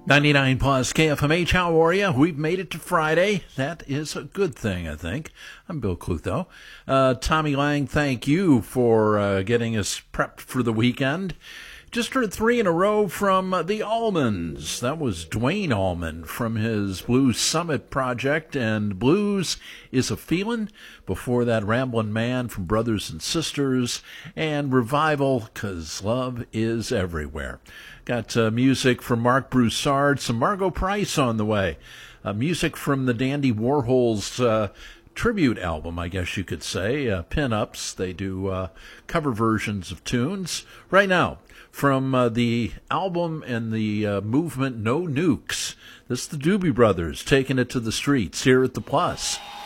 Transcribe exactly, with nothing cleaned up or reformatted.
ninety-nine plus K F M H, how are you? We've made it to Friday. That is a good thing, I think. I'm Bill Clutho. Uh, Tommy Lang, thank you for uh, getting us prepped for the weekend. Just heard three in a row from uh, the Allmans. That was Dwayne Allman from his Blues Summit project, and Blues is a Feelin'. Before that, Ramblin' Man from Brothers and Sisters, and Revival, 'Cause Love is Everywhere. Got uh, music from Mark Broussard, some Margot Price on the way. Uh, music from the Dandy Warhols uh, tribute album, I guess you could say. Uh, Pin-ups, they do uh, cover versions of tunes. Right now, from uh, the album and the uh, movement No Nukes, this is the Doobie Brothers taking it to the streets here at the Plus.